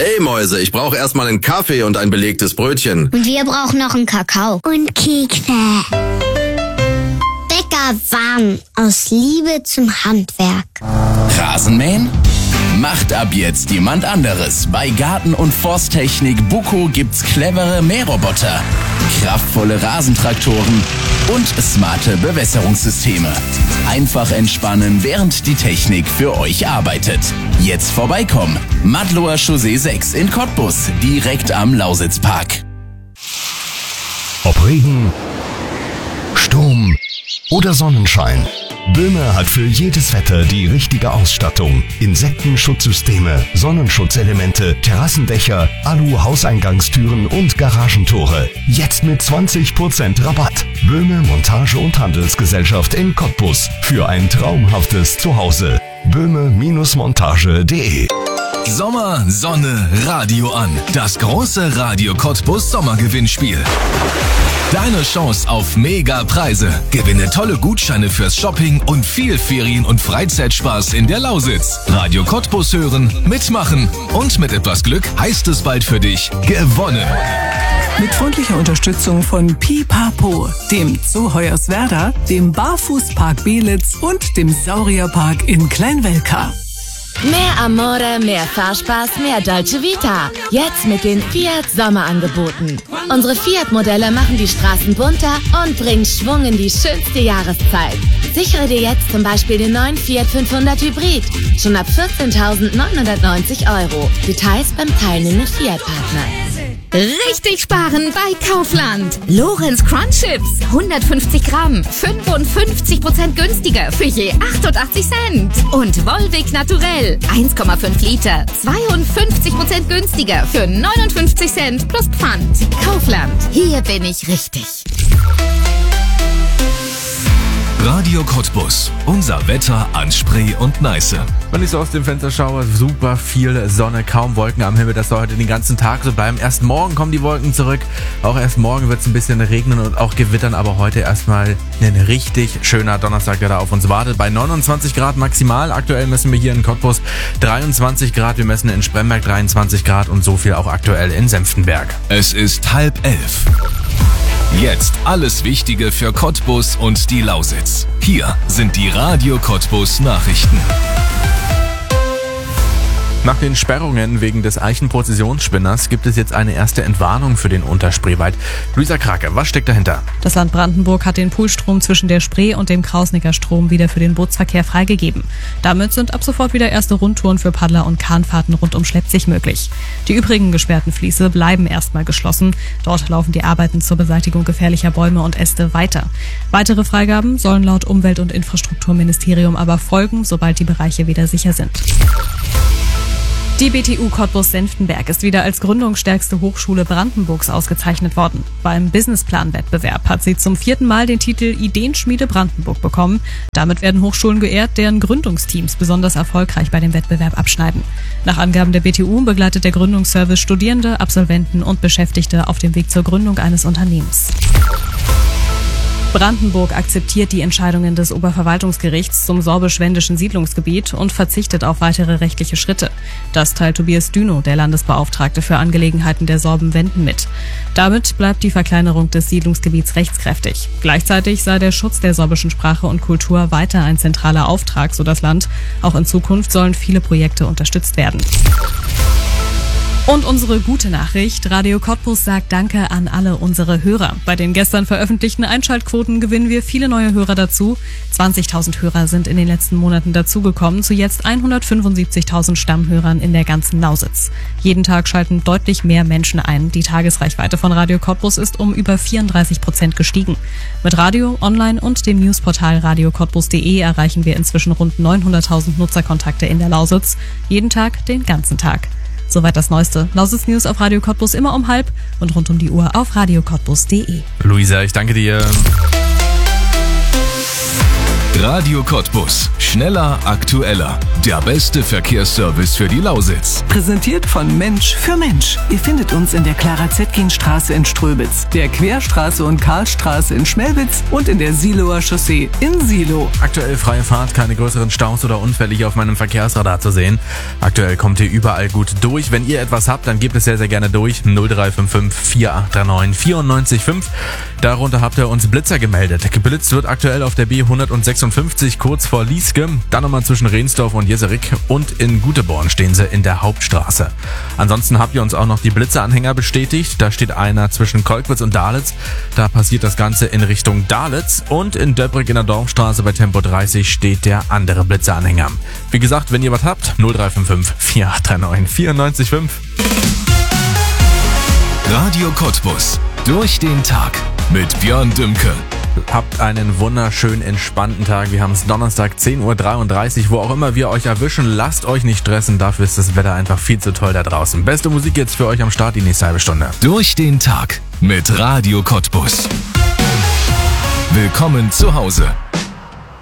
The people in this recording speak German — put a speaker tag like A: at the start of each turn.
A: Hey Mäuse, ich brauche erstmal einen Kaffee und ein belegtes Brötchen.
B: Und wir brauchen noch einen Kakao. Und Kekse. Bäcker warm. Aus Liebe zum Handwerk.
C: Rasenmähen? Macht ab jetzt jemand anderes. Bei Garten- und Forsttechnik Buco gibt's clevere Mähroboter, kraftvolle Rasentraktoren und smarte Bewässerungssysteme. Einfach entspannen, während die Technik für euch arbeitet. Jetzt vorbeikommen. Madloer Chaussee 6 in Cottbus, direkt am Lausitzpark.
D: Ob Regen, Sturm oder Sonnenschein. Böhme hat für jedes Wetter die richtige Ausstattung. Insektenschutzsysteme, Sonnenschutzelemente, Terrassendächer, Alu-Hauseingangstüren und Garagentore. Jetzt mit 20% Rabatt. Böhme Montage- und Handelsgesellschaft in Cottbus. Für ein traumhaftes Zuhause. böhme-montage.de.
E: Sommer, Sonne, Radio an. Das große Radio Cottbus Sommergewinnspiel. Deine Chance auf Mega-Preise. Gewinne tolle Gutscheine fürs Shopping und viel Ferien- und Freizeitspaß in der Lausitz. Radio Cottbus hören, mitmachen und mit etwas Glück heißt es bald für dich gewonnen.
F: Mit freundlicher Unterstützung von Pipapo, dem Zoo Hoyerswerda, dem Barfußpark Belitz und dem Saurierpark in Kleinwelka.
G: Mehr Amore, mehr Fahrspaß, mehr Dolce Vita. Jetzt mit den Fiat Sommerangeboten. Unsere Fiat-Modelle machen die Straßen bunter und bringen Schwung in die schönste Jahreszeit. Sichere dir jetzt zum Beispiel den neuen Fiat 500 Hybrid. Schon ab 14.990 €. Details beim teilnehmenden Fiat-Partner.
H: Richtig sparen bei Kaufland. Lorenz Crunch Chips, 150 Gramm, 55% günstiger für je 88 Cent. Und Volvic Naturell, 1,5 Liter, 52% günstiger für 59 Cent plus Pfand. Kaufland, hier bin ich richtig.
E: Radio Cottbus. Unser Wetter an Spree und Neiße.
I: Wenn ich so aus dem Fenster schaue, super viel Sonne, kaum Wolken am Himmel. Das soll heute den ganzen Tag so bleiben. Erst morgen kommen die Wolken zurück. Auch erst morgen wird es ein bisschen regnen und auch gewittern. Aber heute erstmal ein richtig schöner Donnerstag, der da auf uns wartet. Bei 29 Grad maximal. Aktuell messen wir hier in Cottbus 23 Grad. Wir messen in Spremberg 23 Grad und so viel auch aktuell in Senftenberg.
E: Es ist 10:30. Jetzt alles Wichtige für Cottbus und die Lausitz. Hier sind die Radio Cottbus Nachrichten.
I: Nach den Sperrungen wegen des Eichenprozessionsspinners gibt es jetzt eine erste Entwarnung für den Unterspreewald. Luisa Krake, was steckt dahinter?
J: Das Land Brandenburg hat den Poolstrom zwischen der Spree und dem Krausnicker Strom wieder für den Bootsverkehr freigegeben. Damit sind ab sofort wieder erste Rundtouren für Paddler und Kahnfahrten rund um Schleppzig möglich. Die übrigen gesperrten Fließe bleiben erstmal geschlossen. Dort laufen die Arbeiten zur Beseitigung gefährlicher Bäume und Äste weiter. Weitere Freigaben sollen laut Umwelt- und Infrastrukturministerium aber folgen, sobald die Bereiche wieder sicher sind. Die BTU Cottbus-Senftenberg ist wieder als gründungsstärkste Hochschule Brandenburgs ausgezeichnet worden. Beim Businessplan-Wettbewerb hat sie zum 4. Mal den Titel Ideenschmiede Brandenburg bekommen. Damit werden Hochschulen geehrt, deren Gründungsteams besonders erfolgreich bei dem Wettbewerb abschneiden. Nach Angaben der BTU begleitet der Gründungsservice Studierende, Absolventen und Beschäftigte auf dem Weg zur Gründung eines Unternehmens. Brandenburg akzeptiert die Entscheidungen des Oberverwaltungsgerichts zum sorbisch-wendischen Siedlungsgebiet und verzichtet auf weitere rechtliche Schritte. Das teilt Tobias Düno, der Landesbeauftragte für Angelegenheiten der Sorben-Wenden, mit. Damit bleibt die Verkleinerung des Siedlungsgebiets rechtskräftig. Gleichzeitig sei der Schutz der sorbischen Sprache und Kultur weiter ein zentraler Auftrag, so das Land. Auch in Zukunft sollen viele Projekte unterstützt werden. Und unsere gute Nachricht, Radio Cottbus sagt Danke an alle unsere Hörer. Bei den gestern veröffentlichten Einschaltquoten gewinnen wir viele neue Hörer dazu. 20.000 Hörer sind in den letzten Monaten dazugekommen, zu jetzt 175.000 Stammhörern in der ganzen Lausitz. Jeden Tag schalten deutlich mehr Menschen ein. Die Tagesreichweite von Radio Cottbus ist um über 34% gestiegen. Mit Radio, Online und dem Newsportal radiocottbus.de erreichen wir inzwischen rund 900.000 Nutzerkontakte in der Lausitz. Jeden Tag, den ganzen Tag. Soweit das Neueste. Lausitz News auf Radio Cottbus immer um 12:30 und rund um die Uhr auf radiocottbus.de.
I: Luisa, ich danke dir.
E: Radio Cottbus. Schneller, aktueller. Der beste Verkehrsservice für die Lausitz.
F: Präsentiert von Mensch für Mensch. Ihr findet uns in der Clara-Zetkin-Straße in Ströbitz, der Querstraße und Karlstraße in Schmelwitz und in der Siloer Chaussee in Silo.
I: Aktuell freie Fahrt, keine größeren Staus oder Unfälle hier auf meinem Verkehrsradar zu sehen. Aktuell kommt ihr überall gut durch. Wenn ihr etwas habt, dann gebt es sehr, sehr gerne durch. 0355 4839 94,5. Darunter habt ihr uns Blitzer gemeldet. Geblitzt wird aktuell auf der B156 kurz vor Lieske. Dann nochmal zwischen Rehnsdorf und Jeserik. Und in Guteborn stehen sie in der Hauptstraße. Ansonsten habt ihr uns auch noch die Blitzeranhänger bestätigt. Da steht einer zwischen Kolkwitz und Dahletz. Da passiert das Ganze in Richtung Dahletz. Und in Döbrig in der Dorfstraße bei Tempo 30 steht der andere Blitzeranhänger. Wie gesagt, wenn ihr was habt, 0355 4839 94,5.
E: Radio Cottbus. Durch den Tag mit Björn Dümke.
I: Habt einen wunderschönen, entspannten Tag. Wir haben es Donnerstag, 10:33 Uhr. Wo auch immer wir euch erwischen, lasst euch nicht stressen. Dafür ist das Wetter einfach viel zu toll da draußen. Beste Musik jetzt für euch am Start, die nächste halbe Stunde.
E: Durch den Tag mit Radio Cottbus. Willkommen zu Hause.